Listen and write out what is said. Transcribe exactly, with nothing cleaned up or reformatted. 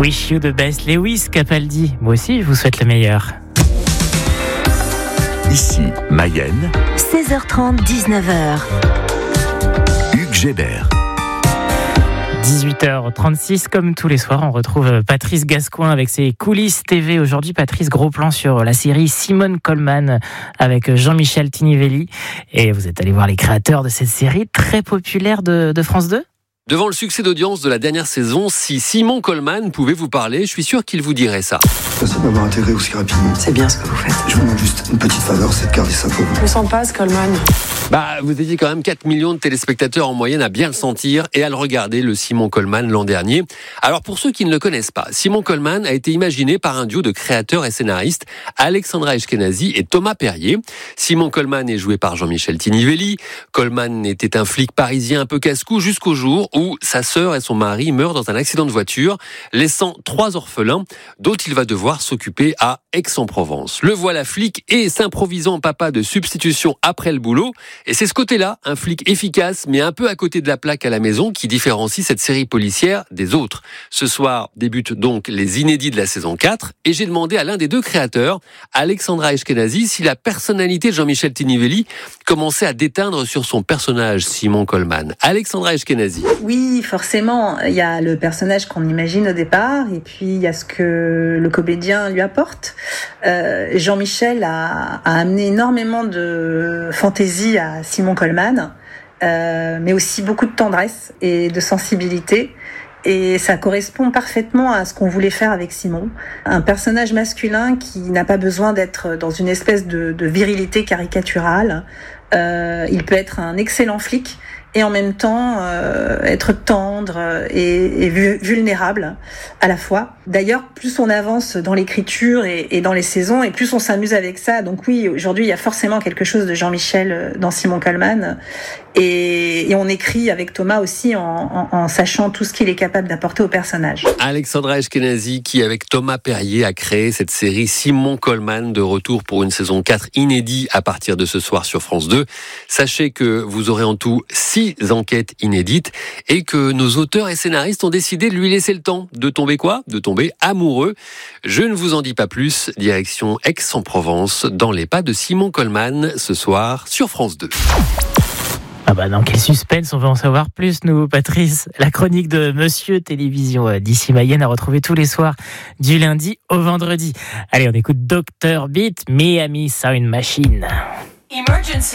Wish you the best, Lewis Capaldi. Moi aussi, je vous souhaite le meilleur. Ici, Mayenne. seize heures trente, dix-neuf heures. Hugues Gébert. dix-huit heures trente-six, comme tous les soirs, on retrouve Patrice Gascoin avec ses coulisses T V. Aujourd'hui, Patrice, gros plan sur la série Simone Coleman avec Jean-Michel Tinivelli. Et vous êtes allé voir les créateurs de cette série très populaire de, de France deux ? Devant le succès d'audience de la dernière saison, si Simon Coleman pouvait vous parler, je suis sûr qu'il vous dirait ça. Merci de m'avoir intégré aussi rapidement. C'est bien ce que vous faites. Je vous demande juste une petite faveur, c'est de garder ça pour vous. Je me sens pas, ce Coleman. Bah, vous étiez quand même quatre millions de téléspectateurs en moyenne à bien le sentir et à le regarder, le Simon Coleman, l'an dernier. Alors, pour ceux qui ne le connaissent pas, Simon Coleman a été imaginé par un duo de créateurs et scénaristes, Alexandra Eshkenazi et Thomas Perrier. Simon Coleman est joué par Jean-Michel Tinivelli. Coleman était un flic parisien un peu casse-cou jusqu'au jour où sa sœur et son mari meurent dans un accident de voiture, laissant trois orphelins dont il va devoir s'occuper à Aix-en-Provence. Le voilà flic et s'improvisant papa de substitution après le boulot. Et c'est ce côté-là, un flic efficace mais un peu à côté de la plaque à la maison, qui différencie cette série policière des autres. Ce soir débutent donc les inédits de la saison quatre et j'ai demandé à l'un des deux créateurs, Alexandra Eshkenazi, si la personnalité de Jean-Michel Tinivelli commençait à déteindre sur son personnage Simon Coleman. Alexandra Eshkenazi. Oui, forcément, il y a le personnage qu'on imagine au départ et puis il y a ce que le comédien lui apporte. Euh, Jean-Michel a, a amené énormément de fantaisie à Simon Coleman, euh, mais aussi beaucoup de tendresse et de sensibilité. Et ça correspond parfaitement à ce qu'on voulait faire avec Simon. Un personnage masculin qui n'a pas besoin d'être dans une espèce de, de virilité caricaturale. Euh, il peut être un excellent flic et en même temps euh, être tendre et, et vulnérable à la fois. D'ailleurs, plus on avance dans l'écriture et, et dans les saisons, et plus on s'amuse avec ça. Donc oui, aujourd'hui, il y a forcément quelque chose de Jean-Michel dans Simon Coleman. Et, et on écrit avec Thomas aussi en, en, en sachant tout ce qu'il est capable d'apporter au personnage. Alexandra Eshkenazi, qui avec Thomas Perrier a créé cette série Simon Coleman, de retour pour une saison quatre inédite à partir de ce soir sur France deux. Sachez que vous aurez en tout six enquêtes inédites et que nos auteurs et scénaristes ont décidé de lui laisser le temps de tomber quoi ? De tomber amoureux. Je ne vous en dis pas plus. Direction Aix-en-Provence, dans les pas de Simon Coleman, ce soir sur France deux. Ah bah dans quel suspense, on veut en savoir plus, nous, Patrice. La chronique de Monsieur Télévision d'ici Mayenne à retrouver tous les soirs du lundi au vendredi. Allez, on écoute docteur Beat, Miami Sound Machine. Emergency.